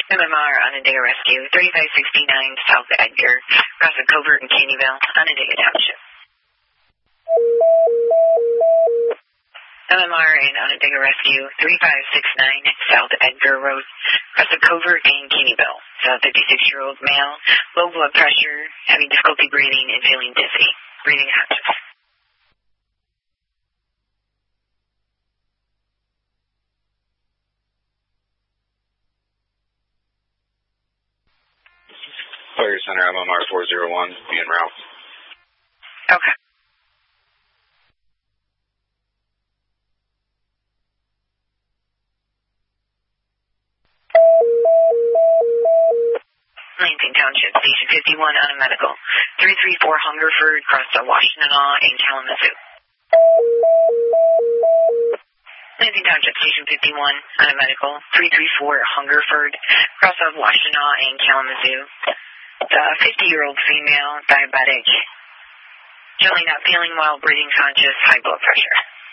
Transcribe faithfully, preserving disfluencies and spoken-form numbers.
M M R Onondaga Rescue, thirty-five sixty-nine South Edgar, across the Covert in Caneyville, Onondaga Township. M M R in Onondaga Rescue, thirty-five sixty-nine South Edgar Road, across the Covert in Caneyville. It's a fifty-six-year-old male, low blood pressure, having difficulty breathing and feeling dizzy. Breathing conscious. Fire Center, M M R four oh one, be en route. Okay. Lansing Township, Station fifty-one on a medical. three three four Hungerford, across the Washtenaw in Kalamazoo. Lansing Township, Station fifty-one on a medical. three three four Hungerford, across the Washtenaw in Kalamazoo. The fifty-year-old female, diabetic, generally not feeling well, breathing conscious, high blood pressure.